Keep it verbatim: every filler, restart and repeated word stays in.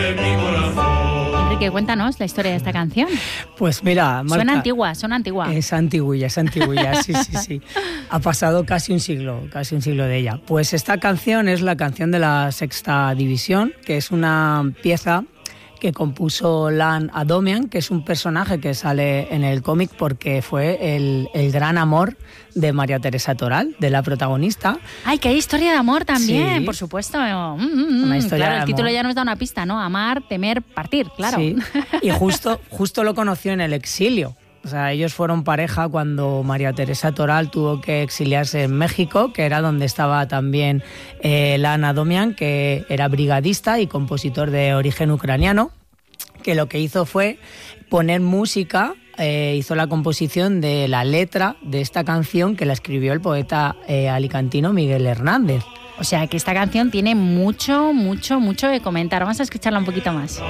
Enrique, cuéntanos la historia de esta canción. Pues mira, Marta, suena antigua, suena antigua. Es antiguilla, es antiguilla, sí, sí, sí. Ha pasado casi un siglo, casi un siglo de ella. Pues esta canción es la canción de la Sexta División, que es una pieza que compuso Lan Adomian, que es un personaje que sale en el cómic porque fue el, el gran amor de María Teresa Toral, de la protagonista. ¡Ay, que hay historia de amor también! Sí. Por supuesto. Mm, mm, una historia claro, de el título amor. Ya nos da una pista, ¿no? Amar, temer, partir, claro. Sí, y justo, justo lo conoció en el exilio. O sea, ellos fueron pareja cuando María Teresa Toral tuvo que exiliarse en México, que era donde estaba también eh, Lan Adomian, que era brigadista y compositor de origen ucraniano, que lo que hizo fue poner música, eh, hizo la composición de la letra de esta canción que la escribió el poeta eh, alicantino Miguel Hernández. O sea, que esta canción tiene mucho, mucho, mucho que comentar. Vamos a escucharla un poquito más.